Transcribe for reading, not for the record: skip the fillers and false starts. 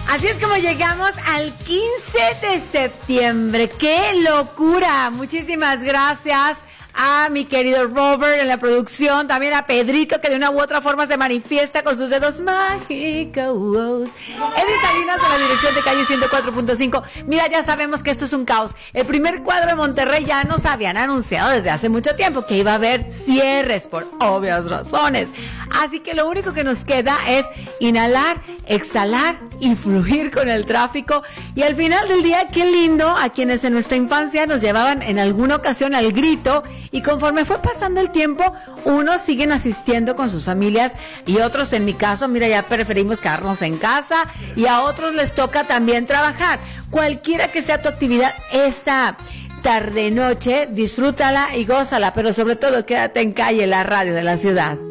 Así es como llegamos al 15 de septiembre. ¡Qué locura! Muchísimas gracias a mi querido Robert en la producción, también a Pedrito, que de una u otra forma se manifiesta con sus dedos mágicos. Edith Salinas en la dirección de calle 104.5. Mira, ya sabemos que esto es un caos. El primer cuadro de Monterrey ya nos habían anunciado desde hace mucho tiempo que iba a haber cierres por obvias razones. Así que lo único que nos queda es inhalar, exhalar y fluir con el tráfico. Y al final del día, qué lindo a quienes en nuestra infancia nos llevaban en alguna ocasión al grito. Y conforme fue pasando el tiempo, unos siguen asistiendo con sus familias y otros, en mi caso, mira, ya preferimos quedarnos en casa y a otros les toca también trabajar. Cualquiera que sea tu actividad esta tarde-noche, disfrútala y gózala, pero sobre todo quédate en Calle, la radio de la ciudad.